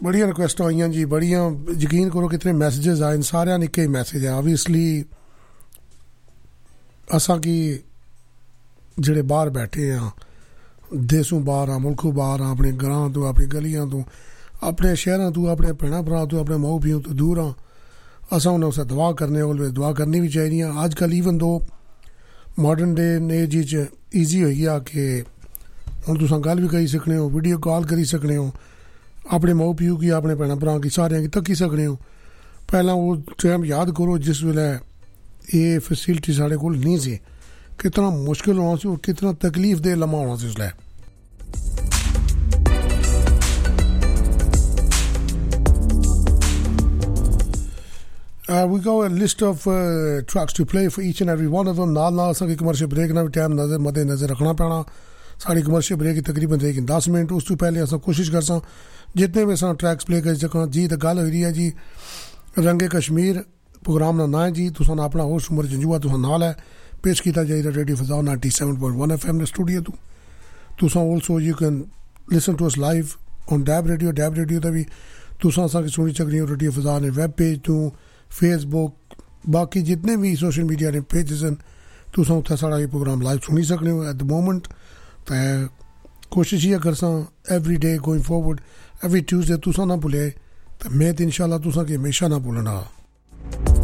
बड़िया रिक्वेस्ट आईयां जी, बड़िया यकीन करो कितने मैसेजेस आए, सारे निक्के ही मैसेज है। ऑब्वियसली असा कि जेड़े बाहर बैठे हाँ, देसों बाहर हाँ, मुल्कों बाहर हाँ, अपने ग्रां तो, अपनी गलियां तो, अपने शहरों तो, अपने भैन भरा तो, अपने माऊ प्यो तो दूर हाँ, असा उन्हें उसे दुआ करने ऑलवेज दुआ करनी भी चाहिए। अजकल ईवन दो मॉडर्न डे एज ईजी हो गया कि हुण तुसां गल भी करी सकने हो, वीडियो कॉल करी सकने हो, अपने माऊ प्यो की, अपने भैन भरा की, सारे की तक्की सकने हो। पहला वो टाइम याद करो जिस वेले ये फैसिलिटी साढ़े कोल नहीं सी, कितना मुश्किल होना सी और कितना तकलीफ दे लम्हा होना सी उसलै। We got a list of tracks to play for each and every one of them. नाल असांखे कमर्शियल ब्रेक ना भी टाइम नज़र मद्दे नज़र रखना पैना। साड़ी कमर्शियल ब्रेक की तकरीबन रहेगी 10 मिनट। उस तो पहले असां कोशिश करसां जितने भी असां ट्रैक्स प्ले करी सकां जी। तो गल होई है जी रंगे कश्मीर प्रोग्राम का नाम है जी। तुसां अपना होस्ट उमर जंजूआ तुसां नाल है पेश किया जाएगा रेडियो फजा 97.1 FM ने स्टूडियो तो। तुसां also you can listen to us live on dab radio दा भी तुसां असांखे सुनी सकदे हो रेडियो फजा ने वैब पेज तो, फेसबुक, बाकी जितने भी सोशल मीडिया ने पेजेस हैं तुसां उत्थे साढ़ा ये प्रोग्राम लाइव सुनी सकने हो एट द मोमेंट। तो कोशिश ये करसां every day going forward every Tuesday तुसां ना भुले तो मैं तो इंशाल्लाह तुसां के हमेशा ना भुलना।